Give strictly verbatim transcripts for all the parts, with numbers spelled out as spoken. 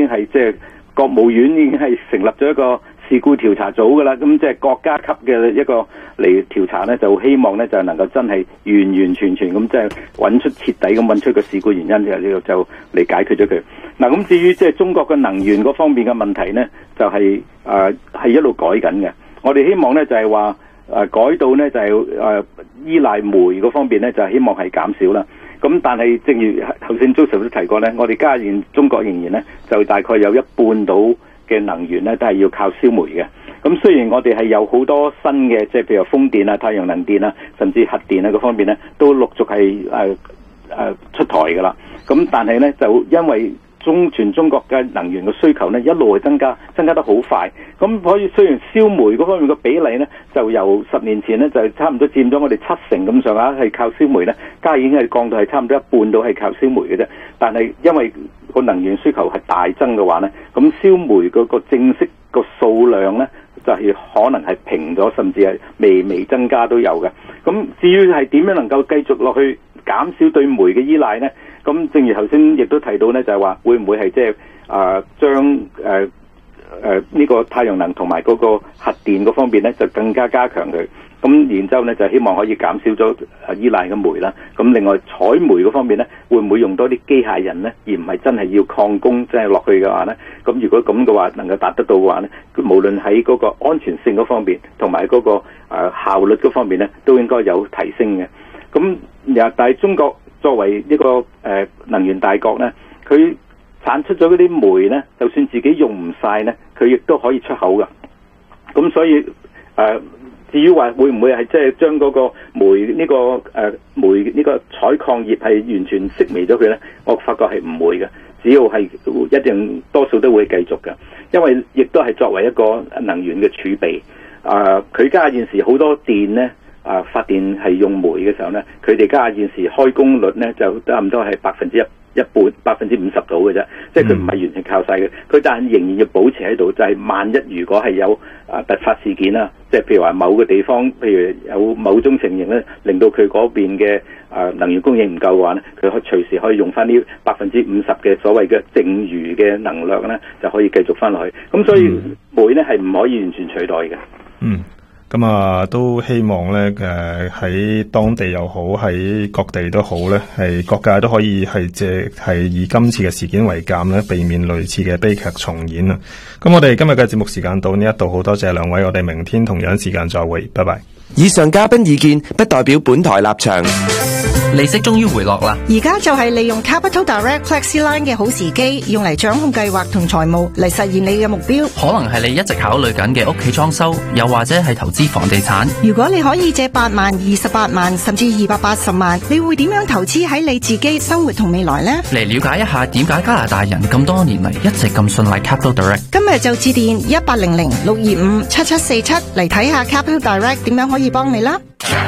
經係即係國務院已經係成立咗一個事故調查組噶啦，咁即係國家級嘅一個嚟調查呢，就希望呢就能夠真係完完全全咁即係揾出徹底咁揾出個事故原因嘅呢個就嚟解決咗佢。嗱，咁至於即係中國嘅能源嗰方面嘅問題呢，就係誒係一路改緊嘅。我哋希望呢就係話誒改到呢就係、是、誒、呃、依賴煤嗰方面呢，就係希望係減少啦。咁但係正如頭先 Joseph 都提過呢，我哋家現中國仍然呢，就大概有一半到嘅能源咧都係要靠燒煤嘅。咁雖然我哋係有好多新嘅，即係譬如風電啊、太陽能電啊，甚至核電啊嗰方面咧，都陸續係誒誒出台㗎啦。咁但係咧就因為中全中國嘅能源嘅需求咧一路係增加，增加得好快。咁可以雖然燒煤嗰方面嘅比例咧就由十年前咧就差唔多佔咗我哋七成咁上下係靠燒煤咧，家已經係降到係差唔多一半到係靠燒煤嘅啫。但係因為個能源需求係大增嘅話咧，咁燒煤嗰個正式個數量咧就係可能係平咗，甚至係微微增加都有嘅。咁至於係點樣能夠繼續落去減少對煤嘅依賴咧？咁正如頭先亦都提到咧，就係話會唔會係即係啊將誒誒呢個太陽能同埋嗰個核電嗰方面咧就更加加強佢。咁然之後咧就希望可以減少咗依賴嘅煤啦。咁另外採煤嗰方面咧，會唔會用多啲機械人咧，而唔係真係要礦工即係落去嘅話咧？咁如果咁嘅話能夠達得到嘅話咧，無論喺嗰個安全性嗰方面同埋嗰個誒、呃、效率嗰方面咧，都應該有提升嘅。咁又但係中國作為一個誒、呃、能源大國咧，佢產出咗嗰啲煤咧，就算自己用唔晒咧，佢亦都可以出口噶。咁所以誒。呃至於話會唔會係即係將嗰個煤呢、這個誒、呃、煤呢個採礦業係完全熄微咗佢咧？我發覺係唔會嘅，只要係一定多數都會繼續嘅，因為亦都係作為一個能源嘅儲備。啊、呃，佢家現時好多電咧啊、呃、發電係用煤嘅時候咧，佢哋家現時開工率咧就差唔多係百分之一。一半百分之五十到嘅啫，即係佢唔係完全靠晒嘅，佢但係仍然要保持喺度。就係、是、萬一如果係有啊突發事件啦，即係譬如話某個地方，譬如有某種情形咧，令到佢嗰邊嘅啊能源供應唔夠嘅話咧，佢可以隨時可以用翻呢百分之五十嘅所謂嘅剩餘嘅能量咧，就可以繼續翻落去。咁所以煤咧係唔可以完全取代嘅。 嗯。咁啊，都希望咧，誒喺當地又好，喺各地都好咧，係各界都可以係借係以今次嘅事件為鑑咧，避免類似嘅悲劇重演啊！咁我哋今日嘅節目時間到呢一度，好多謝兩位，我哋明天同樣時間再會，拜拜。 以上嘉賓意見不代表本台立場。 利息終於回落啦， 而家就係利用 Capital Direct FlexiLine 嘅好時機，用嚟掌控計劃同財務嚟實現你嘅目標。 可能係你一直考慮緊嘅屋企裝修，又或者係投資房地產。 如果你可以借八萬、二十八萬甚至二百八十萬，你會點樣投資喺你自己生活同未來呢？ 嚟了解一下點解加拿大人咁多年嚟一直咁信賴 Capital Direct。 今日就致電一八零零六二五七七四七嚟睇下 Capital Direct 點樣可以幫你啦。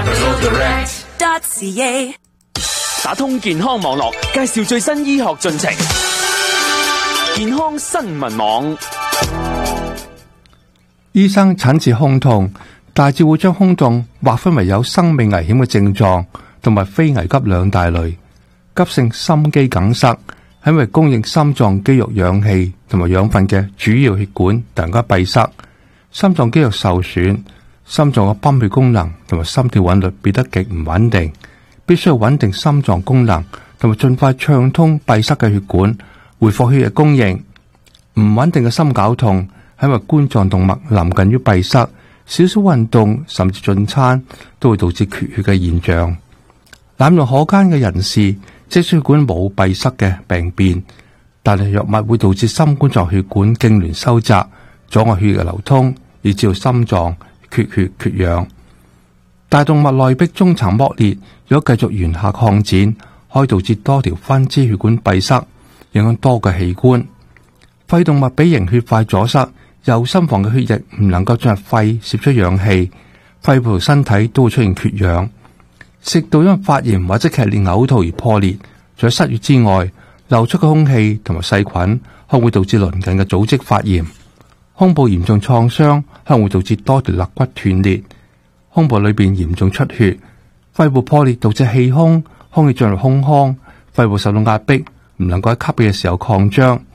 打通健康網絡，介紹最新醫學進程。健康新聞網。 醫生診治胸痛，大致會將胸痛劃分為有生命危險嘅症狀同埋非危急兩大類。急性心肌梗塞係因為供應心臟肌肉氧氣同埋養分嘅主要血管突然間閉塞，心臟肌肉受損，心臟嘅泵血功能同埋心跳韻律變得極唔穩定。必須要穩定心臟功能，同埋盡快暢通閉塞嘅血管，恢復血液供應。唔穩定嘅心絞痛係因為冠狀動脈臨近於閉塞，少少運動甚至進餐都會導致缺血嘅現象。濫用可姦嘅人士，即血管冇閉塞嘅病變，但係藥物會導致心冠狀血管痙攣收窄，阻礙血液流通，以致到心臟缺血缺氧。大動脈內壁中層剝裂，如果繼續沿下擴展，可以導致多條分支血管閉塞，影響多個器官。肺動脈比型血塊阻塞，右心房嘅血液唔能夠進入肺攝出氧氣，肺部身體都會出現缺氧。食道因為發炎或者劇烈嘔吐而破裂，除咗失血之外，流出嘅空氣同埋細菌可能會導致鄰近嘅組織發炎。胸部嚴重創傷可能會導致多條肋骨斷裂。胸部裏邊嚴重出血，肺部破裂導致氣胸，空氣進入胸腔，肺部受到壓迫，唔能夠喺吸氣嘅時候擴張，